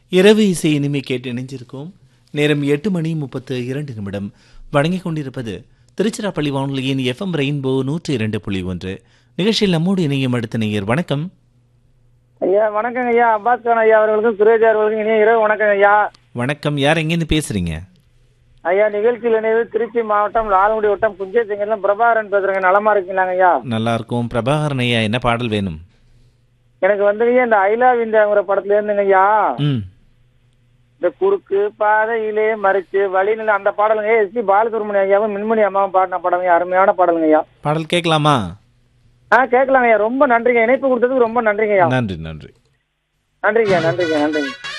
இரவு இசை இனிமை கேட்டு இணைஞ்சிருக்கோம். நேரம் 8:32 வழங்கிக் கொண்டிருப்பது திருச்சிராப்பள்ளி வானொலியின் FM ரெயின்போ 102.1. நிகழ்ச்சியில் நம்மோடு இணையும் அடுத்த நேயர். வணக்கம் ஐயா. வணக்கம் ஐயா. அப்பாஸ் கான் ஐயா அவர்களுக்கும் சுரேஜ் அவர்களுக்கும் இனிய இரவு வணக்கம் ஐயா. வணக்கம். யார் எங்கேருந்து பேசுறீங்க? ஐயா, நிகழ்ச்சியில் இணைவு திருச்சி மாவட்டம் லால்குடி வட்டம் புஞ்சேசிங்கல பிரபாகரன் பேசுறேங்க. நலமா இருக்கீங்களாங்க ஐயா? நல்லா இருக்கும். பிரபாகரன் ஐயா, என்ன பாடல் வேணும்? எனக்கு வந்துங்க இந்த ஐ லவ் இந்தியாங்கிற படத்துல இருந்துங்க ஐயா, ம் இந்த குறுக்கு பாதையிலே மறிச்சு வழிநிலை அந்த பாடலுங்க. எஸ்பி பாலசுப்ரமணியம் ஐயாவும் மின்மணி அம்மாவும் பாடின படங்க. அருமையான பாடலுங்க ஐயா. பாடல் கேட்கலாமா? கேட்கலாங்க ஐயா. ரொம்ப நன்றிங்க. இணைப்பு கொடுத்ததுக்கு ரொம்ப நன்றிங்க ஐயா. நன்றி நன்றி நன்றிங்க நன்றிங்க நன்றிங்க.